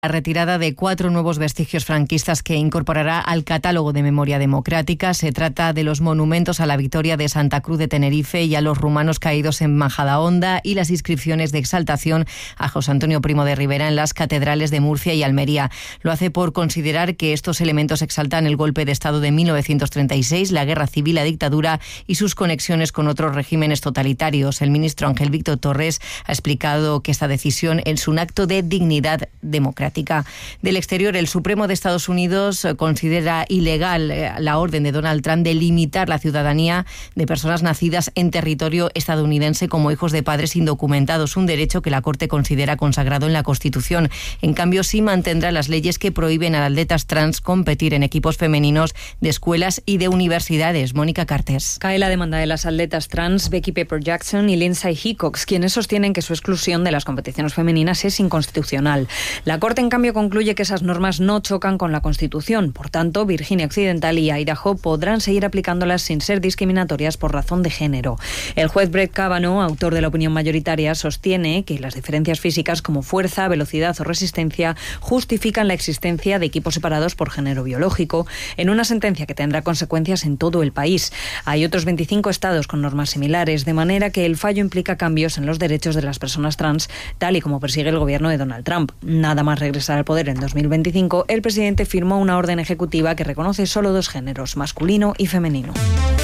La retirada de 4 nuevos vestigios franquistas que incorporará al catálogo de memoria democrática. Se trata de los monumentos a la victoria de Santa Cruz de Tenerife y a los rumanos caídos en Majadahonda y las inscripciones de exaltación a José Antonio Primo de Rivera en las catedrales de Murcia y Almería. Lo hace por considerar que estos elementos exaltan el golpe de Estado de 1936, la guerra civil, la dictadura y sus conexiones con otros regímenes totalitarios. El ministro Ángel Víctor Torres ha explicado que esta decisión es un acto de dignidad democrática. Del exterior, el Supremo de Estados Unidos considera ilegal la orden de Donald Trump de limitar la ciudadanía de personas nacidas en territorio estadounidense como hijos de padres indocumentados, un derecho que la Corte considera consagrado en la Constitución. En cambio, sí mantendrá las leyes que prohíben a atletas trans competir en equipos femeninos de escuelas y de universidades. Mónica Cartes. Cae la demanda de las atletas trans Becky Pepper Jackson y Lindsay Hickox, quienes sostienen que su exclusión de las competiciones femeninas es inconstitucional. La Corte, en cambio, concluye que esas normas no chocan con la Constitución. Por tanto, Virginia Occidental y Idaho podrán seguir aplicándolas sin ser discriminatorias por razón de género. El juez Brett Kavanaugh, autor de la opinión mayoritaria, sostiene que las diferencias físicas como fuerza, velocidad o resistencia justifican la existencia de equipos separados por género biológico, en una sentencia que tendrá consecuencias en todo el país. Hay otros 25 estados con normas similares, de manera que el fallo implica cambios en los derechos de las personas trans, tal y como persigue el gobierno de Donald Trump. Nada más regresar al poder en 2025, el presidente firmó una orden ejecutiva que reconoce solo 2 géneros, masculino y femenino.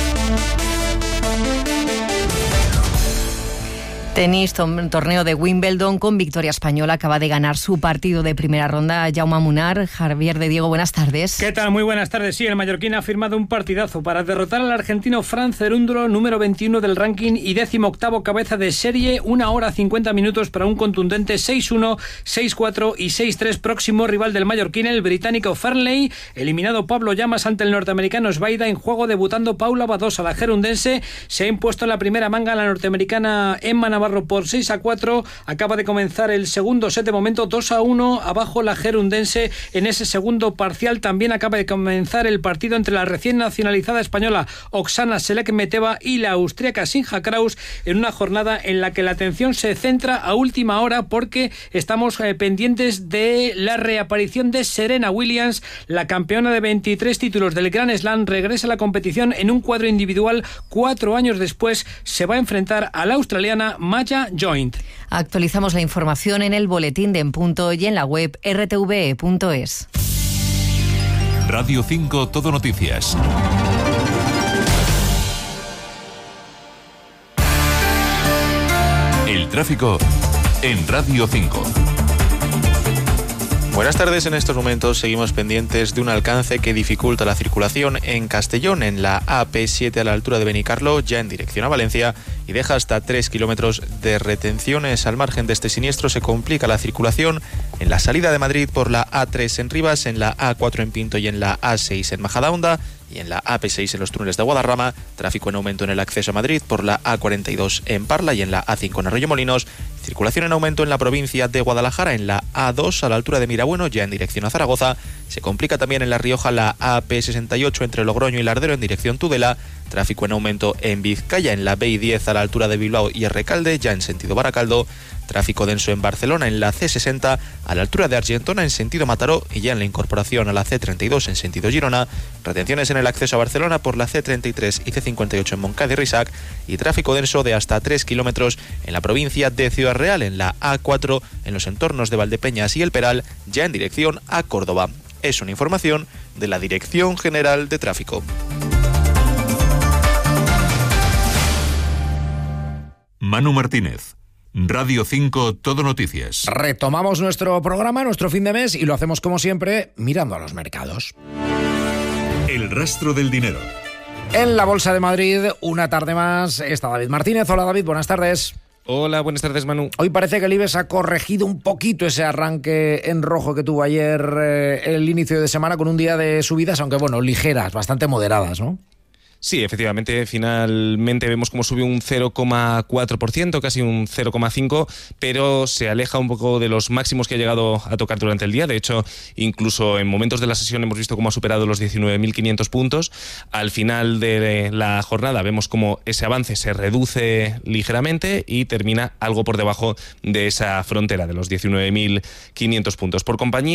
Tenis, torneo de Wimbledon con victoria española. Acaba de ganar su partido de primera ronda Jaume Munar. Javier de Diego, buenas tardes. ¿Qué tal? Muy buenas tardes. Sí, el mallorquín ha firmado un partidazo para derrotar al argentino Fran Cerúndolo, número 21 del ranking y 18º cabeza de serie. 1 hora 50 minutos para un contundente 6-1, 6-4 y 6-3. Próximo rival del mallorquín, el británico Fernley. Eliminado Pablo Llamas ante el norteamericano Svaida. En juego debutando Paula Badosa. La gerundense se ha impuesto en la primera manga a la norteamericana Emma Navarro por 6-4. Acaba de comenzar el segundo set, de momento 2-1 abajo la gerundense en ese segundo parcial. También acaba de comenzar el partido entre la recién nacionalizada española Oksana Selekmeteva y la austríaca Sinja Kraus, en una jornada en la que la atención se centra a última hora porque estamos pendientes de la reaparición de Serena Williams. La campeona de 23 títulos del Grand Slam regresa a la competición en un cuadro individual. 4 años después se va a enfrentar a la australiana Maya Joint. Actualizamos la información en el boletín de En Punto y en la web rtve.es. Radio 5 Todo Noticias. El tráfico en Radio 5. Buenas tardes. En estos momentos seguimos pendientes de un alcance que dificulta la circulación en Castellón, en la AP7 a la altura de Benicarló, ya en dirección a Valencia, y deja hasta 3 kilómetros de retenciones. Al margen de este siniestro se complica la circulación en la salida de Madrid por la A3 en Rivas, en la A4 en Pinto y en la A6 en Majadahonda, y en la AP6 en los túneles de Guadarrama. Tráfico en aumento en el acceso a Madrid por la A42 en Parla y en la A5 en Arroyomolinos. Circulación en aumento en la provincia de Guadalajara, en la A2 a la altura de Mirabueno, ya en dirección a Zaragoza. Se complica también en La Rioja la AP68 entre Logroño y Lardero en dirección Tudela. Tráfico en aumento en Vizcaya, en la BI10 a la altura de Bilbao y Recalde, ya en sentido Baracaldo. Tráfico denso en Barcelona, en la C60 a la altura de Argentona en sentido Mataró y ya en la incorporación a la C32 en sentido Girona. Retenciones en el acceso a Barcelona por la C33 y C58 en Montcada y Risac, y tráfico denso de hasta 3 kilómetros en la provincia de Ciudad Real, en la A4 en los entornos de Valdepeñas y El Peral, ya en dirección a Córdoba. Es una información de la Dirección General de Tráfico. Manu Martínez, Radio 5 Todo Noticias. Retomamos nuestro programa, nuestro fin de mes, y lo hacemos como siempre mirando a los mercados. El rastro del dinero. En la Bolsa de Madrid, una tarde más, está David Martínez. Hola David, buenas tardes. Hola, buenas tardes, Manu. Hoy parece que el IBEX ha corregido un poquito ese arranque en rojo que tuvo ayer el inicio de semana, con un día de subidas, aunque bueno, ligeras, bastante moderadas, ¿no? Sí, efectivamente, finalmente vemos cómo subió un 0,4%, casi un 0,5%, pero se aleja un poco de los máximos que ha llegado a tocar durante el día. De hecho, incluso en momentos de la sesión hemos visto cómo ha superado los 19.500 puntos. Al final de la jornada vemos cómo ese avance se reduce ligeramente y termina algo por debajo de esa frontera de los 19.500 puntos. Por compañía,